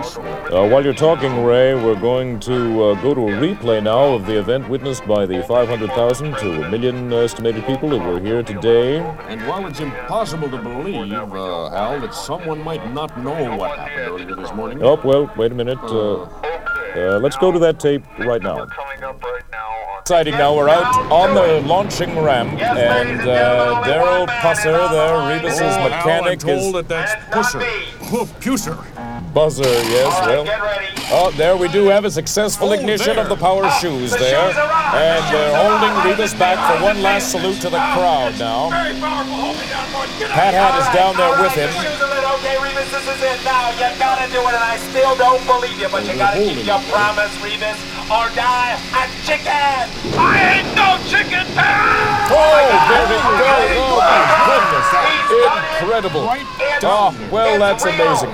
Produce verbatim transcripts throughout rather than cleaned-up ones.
police. Uh, while you're talking, Ray, we're going to uh, go to a replay now of the event witnessed by the five hundred thousand to a million estimated people that were here today. And while it's impossible to believe, uh, Hal, that someone might not know what happened earlier this morning... Oh, well, wait a minute. Uh, uh, let's go to that tape right now. Exciting now, we're out on the launching ramp, and uh, Daryl Pusser there, Rebus's oh, mechanic, Hal, I'm told is... that that's Pusser. Oh, Pusser. Buzzer, yes, well. Oh, there we do have a successful Oh, ignition there. of the power shoes there. And they're holding Rebus back for one last salute to the crowd now. Pat Hat is down there with him. Okay, Rebus, this is it now. You gotta do it, and I still don't believe you, but you gotta keep your promise, Rebus, or die a chicken. I ain't no chicken, Pat! Oh, there it goes. Oh, my goodness. Incredible. Oh, well, that's amazing.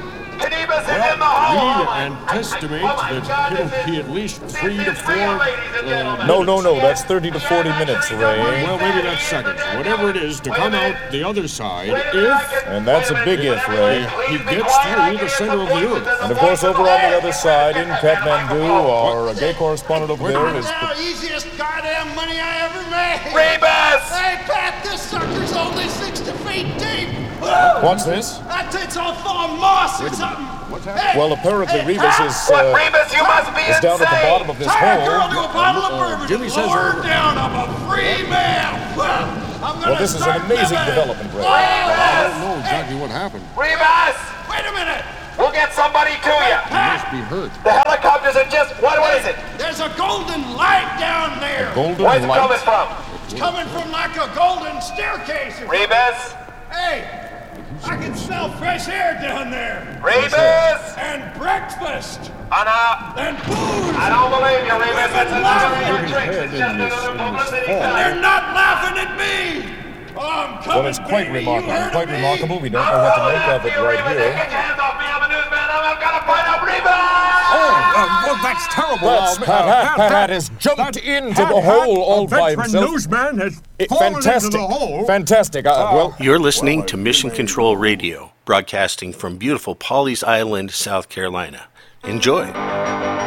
Well, we anticipate that it'll be at least three to four uh, No, no, no, that's thirty to forty minutes, Ray. Well, maybe that's seconds. Whatever it is, to come out the other side, if... And that's a big if, Ray. He gets through the center of the earth. And, of course, over on the other side, in Kathmandu, our gay correspondent over there is... The easiest goddamn money I ever made! Rebus! Hey, Pat, this sucker's only sixty feet deep! What's this? That thing's all full of moss or something! What's Hey, Well, apparently hey, Rebus Pat, is, What, uh, Rebus, you must be is down at the insane. bottom of this tie a girl hole. to a bottle of Uh, bourbon Jimmy and says lower her we're- down. I'm a free man! Well, I'm gonna Well, this is an start amazing living. development, Ray. I Rebus! don't know exactly what happened. Rebus! Wait a minute! We'll get somebody to you. He must be hurt. The helicopters are just... What, what is it? There's a golden light down there! Golden Where's it coming light. from? It's coming from like a golden staircase! or- Rebus? Hey! I can smell fresh air down there! Rebus! And breakfast! Oh, no. And booze! I don't believe you, Rebus. It's Women another laughing. of your drinks. It's just another publicity And stunt. they're not laughing at me! Oh, I'm coming, Well, it's quite baby. remarkable. You heard Quite of me? remarkable. We don't know what to make of it right Rebus, here. get your hands off me. I'm a newsman. I'm gonna find out Rebus! Oh, uh, well, that's terrible. That's Uh, Pat uh, Hat. Pat Hat has jumped that into Pat the Hat, hole all a by veteran himself. newsman has It- fallen fantastic. into the hole. Fantastic. Uh, well, You're listening to Mission Control Radio, broadcasting from beautiful Pawleys Island, South Carolina. Enjoy.